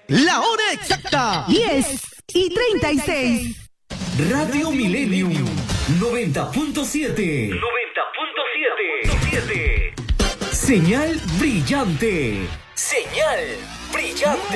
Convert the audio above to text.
La hora exacta. 10:36. Radio Millennium 90.7. 90.7. Señal brillante. Señal brillante.